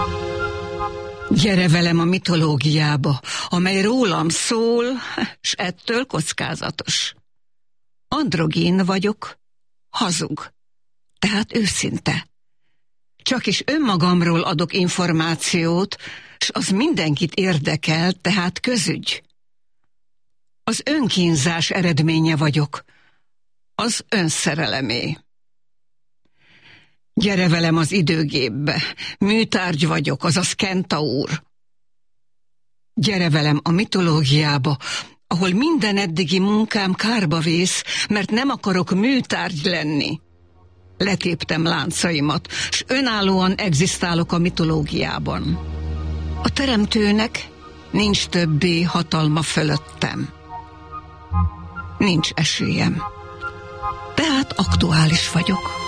Gyere velem a mitológiába, amely rólam szól, s ettől kockázatos. Androgén vagyok, hazug, tehát őszinte. Csak is önmagamról adok információt, s az mindenkit érdekel, tehát közügy. Az önkínzás eredménye vagyok, az önszerelemé. Gyere velem az időgépbe, műtárgy vagyok, azaz kentaur. Gyere velem a mitológiába, ahol minden eddigi munkám kárba vész, mert nem akarok műtárgy lenni. Letéptem láncaimat, s önállóan egzisztálok a mitológiában. A teremtőnek nincs többé hatalma fölöttem. Nincs esélyem. Tehát aktuális vagyok.